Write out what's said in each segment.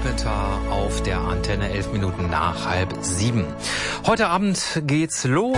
Petar auf der Antenne, 11 Minuten nach 6:30. Heute Abend geht's los.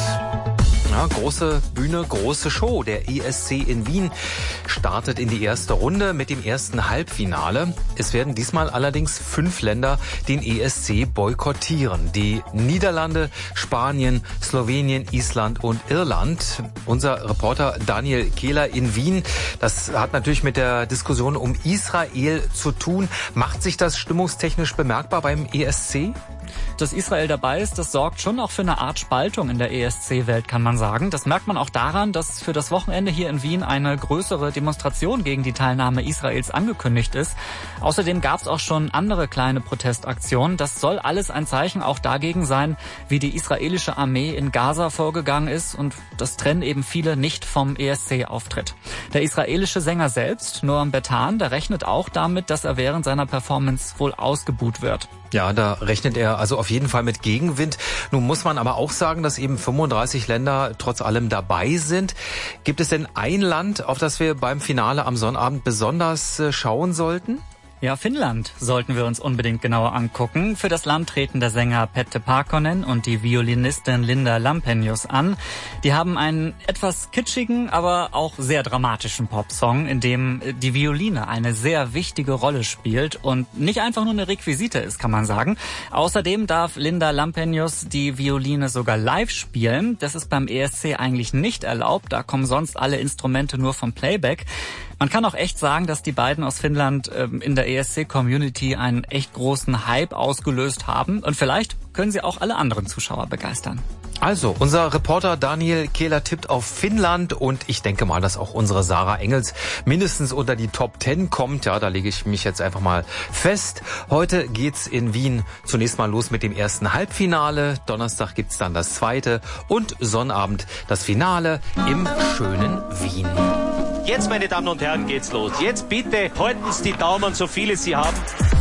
Ja, große Bühne, große Show. Der ESC in Wien startet in die erste Runde mit dem ersten Halbfinale. Es werden diesmal allerdings 5 Länder den ESC boykottieren. Die Niederlande, Spanien, Slowenien, Island und Irland. Unser Reporter Daniel Kehler in Wien, das hat natürlich mit der Diskussion um Israel zu tun. Macht sich das stimmungstechnisch bemerkbar beim ESC? Dass Israel dabei ist, das sorgt schon auch für eine Art Spaltung in der ESC-Welt, kann man sagen. Das merkt man auch daran, dass für das Wochenende hier in Wien eine größere Demonstration gegen die Teilnahme Israels angekündigt ist. Außerdem gab es auch schon andere kleine Protestaktionen. Das soll alles ein Zeichen auch dagegen sein, wie die israelische Armee in Gaza vorgegangen ist. Und das trennen eben viele nicht vom ESC-Auftritt. Der israelische Sänger selbst, Noam Betan, der rechnet auch damit, dass er während seiner Performance wohl ausgebuht wird. Ja, da rechnet er also auf jeden Fall mit Gegenwind. Nun muss man aber auch sagen, dass eben 35 Länder trotz allem dabei sind. Gibt es denn ein Land, auf das wir beim Finale am Sonnabend besonders schauen sollten? Ja, Finnland sollten wir uns unbedingt genauer angucken. Für das Land treten der Sänger Pette Parkkonen und die Violinistin Linda Lampenius an. Die haben einen etwas kitschigen, aber auch sehr dramatischen Popsong, in dem die Violine eine sehr wichtige Rolle spielt und nicht einfach nur eine Requisite ist, kann man sagen. Außerdem darf Linda Lampenius die Violine sogar live spielen. Das ist beim ESC eigentlich nicht erlaubt. Da kommen sonst alle Instrumente nur vom Playback. Man kann auch echt sagen, dass die beiden aus Finnland in der ESC-Community einen echt großen Hype ausgelöst haben. Und vielleicht können sie auch alle anderen Zuschauer begeistern. Also, unser Reporter Daniel Kehler tippt auf Finnland und ich denke mal, dass auch unsere Sarah Engels mindestens unter die Top 10 kommt. Ja, da lege ich mich jetzt einfach mal fest. Heute geht's in Wien zunächst mal los mit dem ersten Halbfinale. Donnerstag gibt's dann das zweite und Sonnabend das Finale im schönen Wien. Jetzt, meine Damen und Herren, geht's los. Jetzt bitte halten Sie die Daumen, so viele Sie haben.